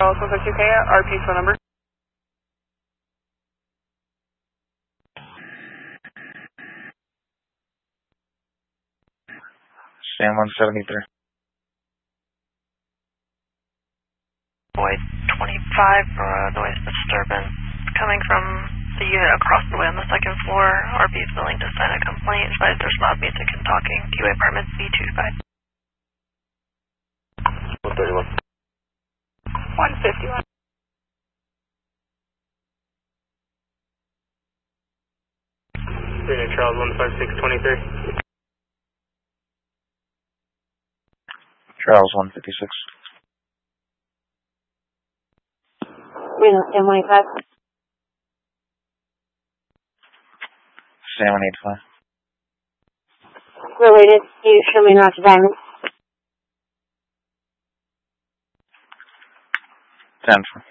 Charles 152K, RP phone number. Sam 173. Void 25 noise disturbance coming from the unit across the way on the second floor. RP is willing to sign a complaint. Advise there's loud music and talking. QA apartments B25. 131. 151. Unit Charles 15623. Charles 156. M25. Sam 185. Related, you show me not to diamond. 10.